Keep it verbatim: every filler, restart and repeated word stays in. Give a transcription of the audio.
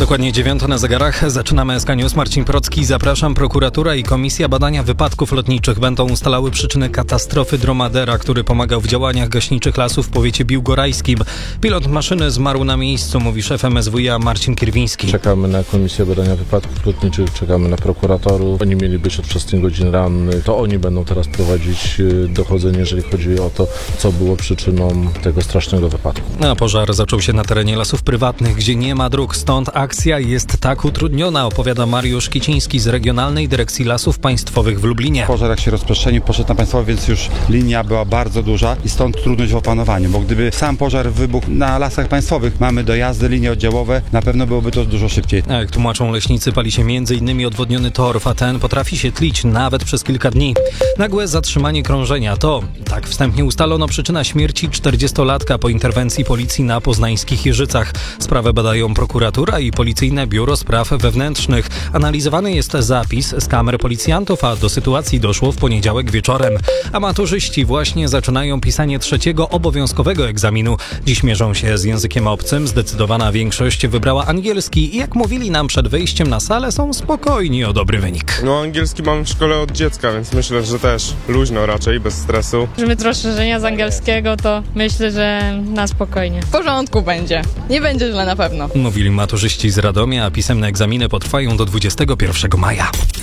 Dokładnie dziewiąta na zegarach. Zaczynamy S K News. Marcin Procki, zapraszam. Prokuratura i Komisja Badania Wypadków Lotniczych będą ustalały przyczyny katastrofy dromadera, który pomagał w działaniach gaśniczych lasów w powiecie biłgorajskim. Pilot maszyny zmarł na miejscu, mówi szef M S W iA Marcin Kierwiński. Czekamy na Komisję Badania Wypadków Lotniczych, czekamy na prokuratorów. Oni mieli być od wczesnych godzin rannych. To oni będą teraz prowadzić dochodzenie, jeżeli chodzi o to, co było przyczyną tego strasznego wypadku. A pożar zaczął się na terenie lasów prywatnych, gdzie nie ma dróg. Stąd akcja jest tak utrudniona, opowiada Mariusz Kiciński z Regionalnej Dyrekcji Lasów Państwowych w Lublinie. Pożar jak się rozprzestrzenił, poszedł na państwowe, więc już linia była bardzo duża i stąd trudność w opanowaniu, bo gdyby sam pożar wybuchł na lasach państwowych, mamy dojazdy, linie oddziałowe, na pewno byłoby to dużo szybciej. A jak tłumaczą leśnicy, pali się między innymi odwodniony torf, a ten potrafi się tlić nawet przez kilka dni. Nagłe zatrzymanie krążenia to, tak wstępnie ustalono, przyczyna śmierci czterdziestolatka po interwencji policji na poznańskich Jeżycach. Sprawę badają prokuratura i Policyjne Biuro Spraw Wewnętrznych. Analizowany jest zapis z kamer policjantów, a do sytuacji doszło w poniedziałek wieczorem. A maturzyści właśnie zaczynają pisanie trzeciego obowiązkowego egzaminu. Dziś mierzą się z językiem obcym. Zdecydowana większość wybrała angielski i jak mówili nam przed wejściem na salę, są spokojni o dobry wynik. No angielski mam w szkole od dziecka, więc myślę, że też luźno raczej, bez stresu. Żeby rozszerzenia z angielskiego, to myślę, że na spokojnie. W porządku będzie. Nie będzie źle na pewno. Mówili maturzyści z Radomia, a pisemne egzaminy potrwają do dwudziestego pierwszego maja.